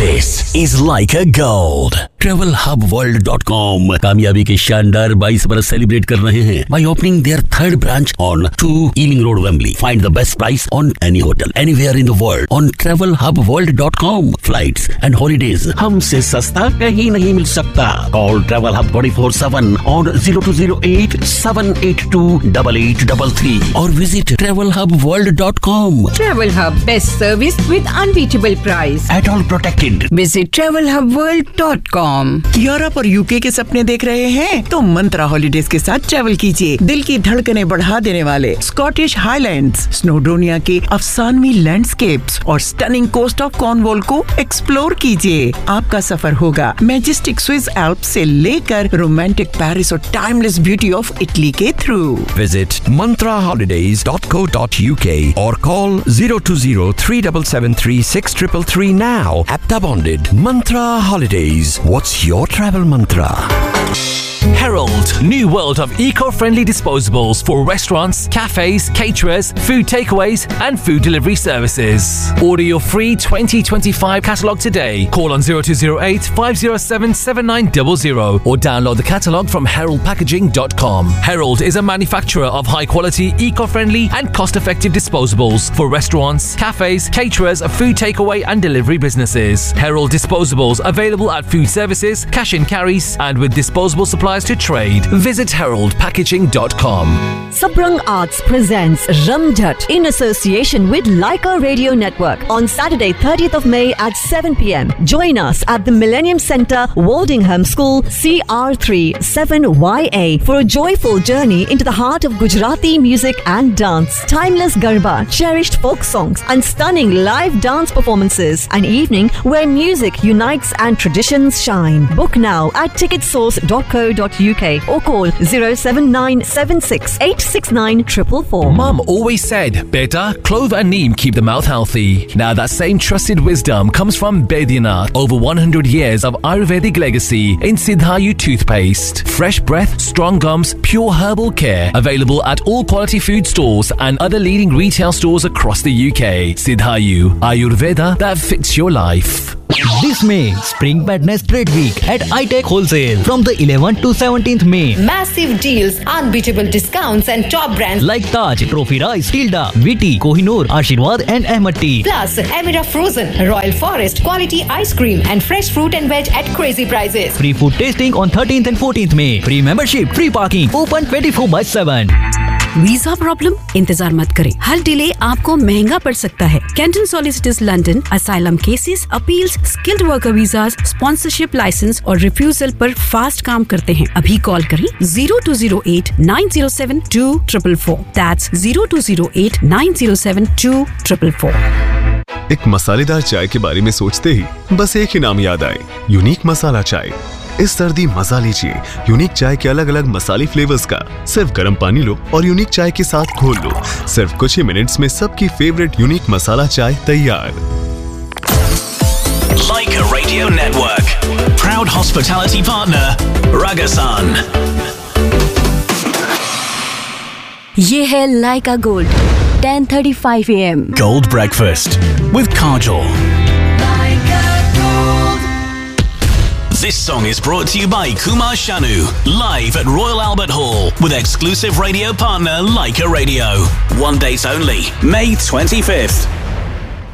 This is Leica Gold. TravelHubWorld.com कामयाबी के शानदार 22 बरस सेलिब्रेट कर रहे हैं by opening their third branch on 2 Ealing Road, Wembley. Find the best price on any hotel anywhere in the world on TravelHubWorld.com. Flights and holidays हमसे सस्ता कहीं नहीं मिल सकता. Call Travel Hub 24/7 on 0208 782 8833 or visit TravelHubWorld.com. Travel Hub, best service with unbeatable price. At all protected. Visit TravelHubWorld.com. Europe और UK के सपने देख रहे हैं तो मंत्रा हॉलिडेज के साथ ट्रैवल कीजिए. दिल की धड़कनें बढ़ा देने वाले स्कॉटिश हाईलैंड्स, स्नोडोनिया के अफसानवी लैंडस्केप्स और स्टनिंग कोस्ट ऑफ कॉर्नवॉल को एक्सप्लोर कीजिए. आपका सफर होगा मैजेस्टिक स्विस एल्प्स से लेकर रोमांटिक पेरिस और टाइमलेस ब्यूटी ऑफ इटली के through. Visit mantraholidays.co.uk or call 020-3773-6333 now. App bonded. Mantra Holidays. What's your travel mantra? Herald, new world of eco-friendly disposables for restaurants, cafes, caterers, food takeaways and food delivery services. Order your free 2025 catalogue today. Call on 0208 507 7900 or download the catalogue from heraldpackaging.com. Herald is a manufacturer of high-quality, eco-friendly and cost-effective disposables for restaurants, cafes, caterers, food takeaway and delivery businesses. Herald disposables available at food services, cash and carries and with disposable supplies to trade. Visit heraldpackaging.com. Sabrang Arts presents Ramjhat in association with Leica Radio Network on Saturday 30th of May at 7 p.m. Join us at the Millennium Centre, Woldingham School, CR3 7YA for a joyful journey into the heart of Gujarati music and dance. Timeless Garba, cherished folk songs and stunning live dance performances. An evening where music unites and traditions shine. Book now at ticketsource.co.uk or call 07976 Mum always said, beta, clove and neem keep the mouth healthy. Now that same trusted wisdom comes from Baidyanath. Over 100 years of Ayurvedic legacy in Siddhayu toothpaste. Fresh breath, strong gums, pure herbal care. Available at all quality food stores and other leading retail stores across the UK. Siddhayu, Ayurveda that fits your life. This May, Spring Madness Trade Week at iTech Wholesale from the 11th to 17th May. Massive deals, unbeatable discounts and top brands like Taj, Trophy Rice, Tilda, Viti, Kohinoor, Ashirwad and Ahmad Tea. Plus, Emira Frozen, Royal Forest, quality ice cream and fresh fruit and veg at crazy prices. Free food tasting on 13th and 14th May. Free membership, free parking, open 24/7. Visa problem? इंतजार मत करें. हर delay आपको महंगा पड़ सकता है. Canton solicitors London asylum cases, appeals, skilled worker visas, sponsorship licence और refusal पर फास्ट काम करते हैं. अभी कॉल करें 0208 907 2444. That's 0208 907 2444. एक मसालेदार चाय के बारे में सोचते ही बस एक ही नाम याद आए, यूनिक मसाला चाय. इस सर्दी मजा लीजिए यूनिक चाय के अलग अलग मसाले फ्लेवर्स का. सिर्फ गर्म पानी लो और यूनिक चाय के साथ घोल लो. सिर्फ कुछ ही मिनट्स में सबकी फेवरेट यूनिक मसाला चाय तैयार. Leica Radio Network, proud hospitality partner, Ragasan. ये है Leica Gold, 10:35 AM. Gold breakfast with Kajol. This song is brought to you by Kumar Shanu, live at Royal Albert Hall with exclusive radio partner Leica Radio. One date only, May 25th.